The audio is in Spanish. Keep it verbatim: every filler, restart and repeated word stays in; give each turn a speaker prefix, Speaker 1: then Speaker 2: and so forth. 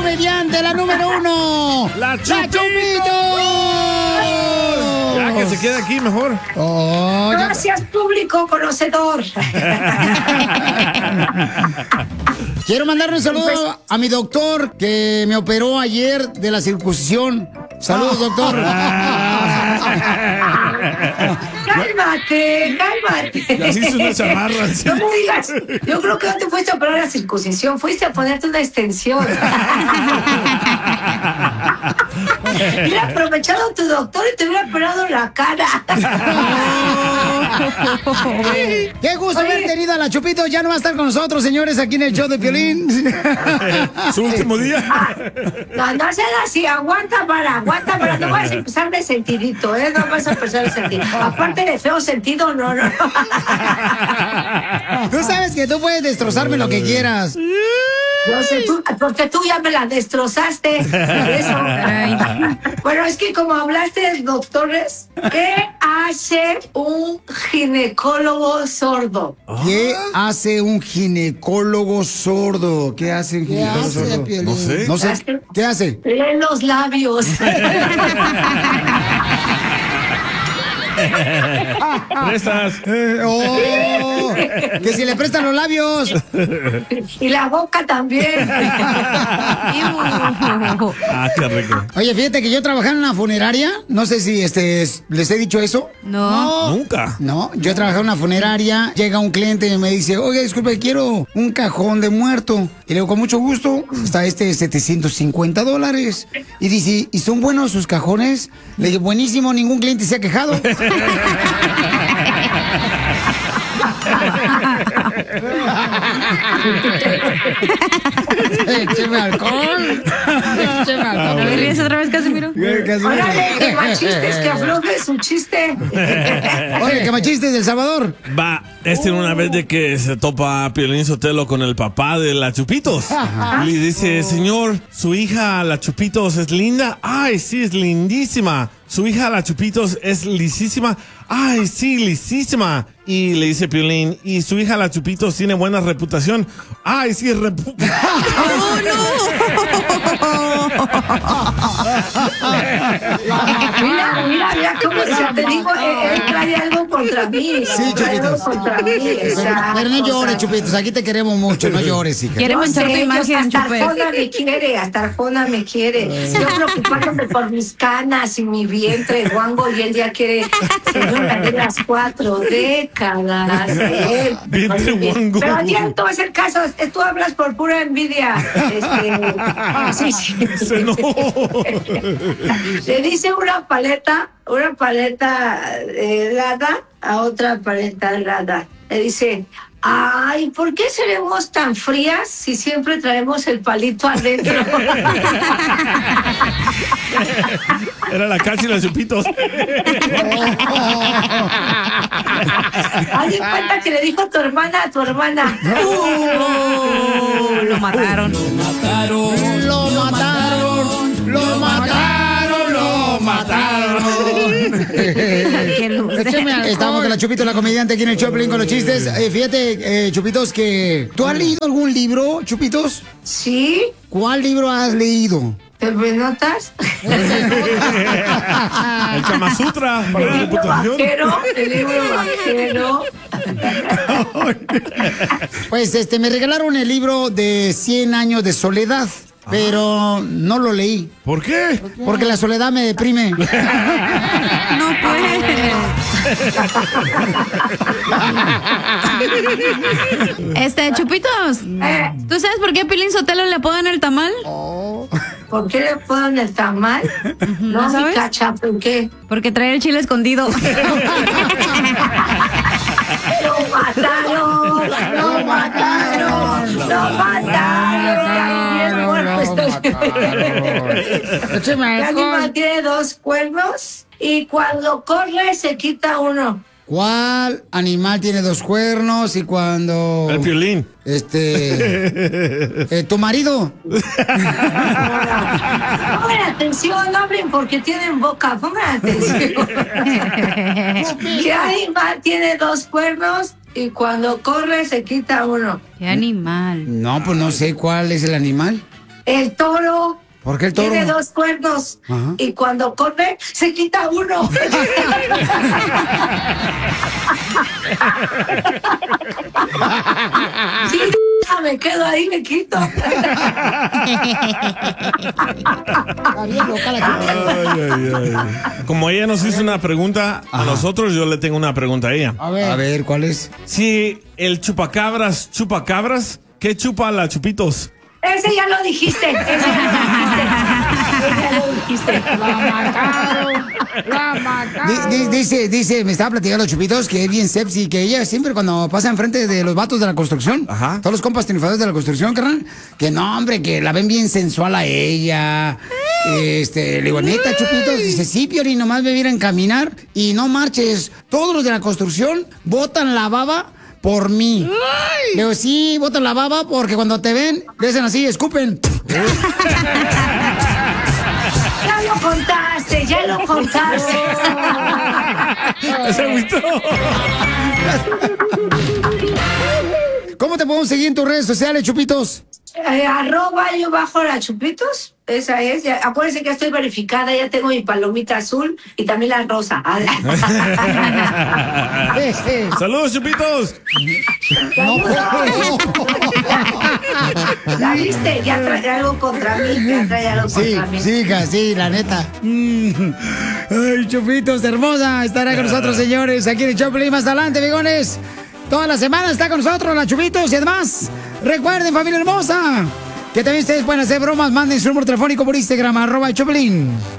Speaker 1: comediante, la número uno.
Speaker 2: ¡La Chupito!
Speaker 1: ¡La Chupito!
Speaker 2: Ya que se quede aquí mejor.
Speaker 1: Oh,
Speaker 3: Gracias, público conocedor.
Speaker 1: Quiero mandarle un saludo a mi doctor que me operó ayer de la circuncisión. Saludos, doctor.
Speaker 3: Cálmate, cálmate.
Speaker 2: Le hiciste una chamarra.
Speaker 3: No me digas. Yo creo que no te fuiste a operar la circuncisión, fuiste a ponerte una extensión. Hubiera aprovechado tu doctor y te hubiera operado la cara.
Speaker 1: Qué gusto
Speaker 3: Oye.
Speaker 1: haber tenido a la Chupito. Ya no va a estar con nosotros, señores, aquí en el show de Piolín.
Speaker 2: Su último día.
Speaker 3: No, no seas así, aguanta para, aguanta para, no vas a empezar de sentidito, ¿eh? No vas a empezar de sentido. Aparte de feo sentido, no, no.
Speaker 1: Tú sabes que tú puedes destrozarme lo que quieras.
Speaker 3: No sé, tú, porque tú ya me la destrozaste. Por eso. Bueno, es que como hablaste de doctores, ¿qué hace un ginecólogo sordo?
Speaker 1: ¿Qué hace un ginecólogo sordo? ¿Qué hace un ginecólogo
Speaker 4: hace,
Speaker 1: sordo?
Speaker 4: Piolín?
Speaker 2: No sé.
Speaker 1: No sé. ¿Qué hace?
Speaker 3: Lee los labios.
Speaker 2: Prestas.
Speaker 1: Eh, oh, que si le prestan los labios.
Speaker 3: Y la boca también.
Speaker 2: Ah, qué rico.
Speaker 1: Oye, fíjate que yo trabajaba en una funeraria. No sé si este les he dicho eso.
Speaker 5: No.
Speaker 2: Nunca.
Speaker 1: No, yo trabajaba en una funeraria. Llega un cliente y me dice, oye, disculpe, quiero un cajón de muerto. Y le digo, con mucho gusto, está este setecientos cincuenta dólares. Y dice, ¿y son buenos sus cajones? Le digo, buenísimo, ningún cliente se ha quejado. Écheme alcohol. Écheme
Speaker 5: ¿No
Speaker 1: alcohol.
Speaker 5: me ríes otra vez, Casimiro?
Speaker 3: Órale, que machistes, que afloje su chiste.
Speaker 1: Oye, que machistes del Salvador.
Speaker 2: Va, este una vez de que se topa Piolín Sotelo con el papá de la Chupitos. Le dice, señor, su hija la Chupitos es linda. Ay, sí, es lindísima. Su hija la Chupitos es lisísima. Ay, sí, lisísima. Y le dice Piolín, y su hija la Chupitos tiene buena reputación. Ay, sí, repu...
Speaker 3: Mira, mira, mira cómo se te digo, él, él trae algo contra mí.
Speaker 1: Sí,
Speaker 3: trae algo
Speaker 1: Chupitos.
Speaker 3: contra mí.
Speaker 1: Pero,
Speaker 3: esa
Speaker 1: pero no
Speaker 3: cosa.
Speaker 1: llores, Chupitos. Aquí te queremos mucho. No llores, hija.
Speaker 5: Quiere
Speaker 3: No
Speaker 5: manchar tu
Speaker 3: sé,
Speaker 5: imagen,
Speaker 3: yo- hasta
Speaker 5: Chupes.
Speaker 3: Arjona me quiere, hasta Arjona me quiere. Yo preocupándome por mis canas y mi vientre guango y él ya quiere, señora, de las cuatro décadas. ¿eh?
Speaker 2: Vientre
Speaker 3: Oye,
Speaker 2: guango.
Speaker 3: Pero a ti no es el caso, es- tú hablas por pura envidia. Este, sí, sí.
Speaker 2: Se no.
Speaker 3: Le dice una paleta, una paleta eh, helada a otra paleta helada. Le dice, ay, ¿por qué seremos tan frías si siempre traemos el palito adentro?
Speaker 2: Era la Cachi y la Chupitos.
Speaker 3: Haz de cuenta que le dijo tu hermana a tu hermana.
Speaker 5: Oh, lo mataron.
Speaker 1: Lo mataron, lo mataron, lo mataron.
Speaker 5: Qué luce.
Speaker 1: Estamos con la Chupito, la comediante aquí en el Choplin con los chistes. Eh, fíjate, eh, Chupitos, que ¿tú has leído algún libro, Chupitos?
Speaker 3: ¿Sí?
Speaker 1: ¿Cuál libro has leído?
Speaker 3: ¿Te me notas?
Speaker 2: El Kama Sutra para la
Speaker 3: El libro
Speaker 2: reputación.
Speaker 3: vaquero, el libro vaquero.
Speaker 1: Pues este, me regalaron el libro de cien años de soledad, pero no lo leí,
Speaker 2: ¿Por qué?
Speaker 1: porque la soledad me deprime.
Speaker 5: No puede. Este, Chupitos,
Speaker 3: Eh,
Speaker 5: ¿tú sabes por qué a Piolín Sotelo le apodan el tamal?
Speaker 3: ¿Por qué le ponen el tamal? No, mi
Speaker 5: ¿sabes?
Speaker 3: cacha, ¿por qué?
Speaker 5: Porque trae el chile escondido.
Speaker 3: ¡Lo mataron! ¡Lo mataron! ¡Lo mataron! Bien muerto estoy.
Speaker 1: Écheme
Speaker 3: El animal
Speaker 1: alcohol.
Speaker 3: tiene dos cuernos y cuando corre se quita uno.
Speaker 1: ¿Cuál animal tiene dos cuernos y cuando...
Speaker 2: El Piolín.
Speaker 1: Este... eh, ¿Tu marido?
Speaker 3: Pongan atención, no hablen porque tienen boca. Pongan atención. ¿Qué animal tiene dos cuernos y cuando corre se quita uno?
Speaker 5: Qué animal.
Speaker 1: No, pues no sé cuál es el animal.
Speaker 3: El toro.
Speaker 1: ¿Por qué el toro?
Speaker 3: Tiene dos cuernos.
Speaker 1: Ajá.
Speaker 3: Y cuando come, se quita uno. Sí, me quedo ahí, me quito.
Speaker 1: Está bien loca la gente.
Speaker 2: Ay, ay, ay. Como ella nos hizo una pregunta a
Speaker 1: Ajá.
Speaker 2: nosotros, yo le tengo una pregunta a ella.
Speaker 1: A ver. A ver, ¿cuál es?
Speaker 2: Si el chupacabras chupa cabras, ¿qué chupa la Chupitos?
Speaker 3: Ese ya lo dijiste. Ese ya lo dijiste. Ese ya lo dijiste.
Speaker 1: La mataron. La mataron. Di- di- Dice, dice, me estaba platicando Chupitos que es bien sepsi, que ella siempre cuando pasa enfrente de los vatos de la construcción,
Speaker 2: Ajá.
Speaker 1: todos los compas triunfadores de la construcción, carnal, que no, hombre, que la ven bien sensual a ella. Este, le digo, neta, Chupitos, dice, sí, Piolín, nomás me vieran caminar y no marches. Todos los de la construcción botan la baba por mí. Le digo, sí, botan la baba porque cuando te ven, le hacen así, escupen.
Speaker 3: Ya lo contaste, ya lo contaste.
Speaker 2: ¿Se agüitó?
Speaker 1: ¿Cómo te podemos seguir en tus redes sociales, Chupitos?
Speaker 3: Eh, arroba yo bajo la Chupitos. Esa es. Ya, acuérdense que estoy verificada. Ya tengo mi palomita azul y también la rosa.
Speaker 2: ¡Saludos, Chupitos!
Speaker 1: No,
Speaker 3: ¿La viste? Ya trae algo contra mí. Ya trae algo
Speaker 1: sí,
Speaker 3: contra mí.
Speaker 1: sí, hija, sí, la neta. Mm. Ay, Chupitos, hermosa. Estará con nosotros, señores, aquí en el Choplin. Más adelante, bigones. Toda la semana está con nosotros la Chupitos. Y además, recuerden, familia hermosa, que también ustedes pueden hacer bromas. Manden su número telefónico por Instagram, arroba Choplin.